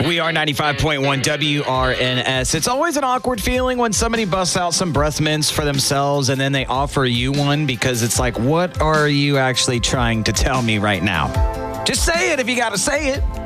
We are 95.1 WRNS. It's always an awkward feeling when somebody busts out some breath mints for themselves and then they offer you one, because it's like, what are you actually trying to tell me right now? Just say it if you got to say it.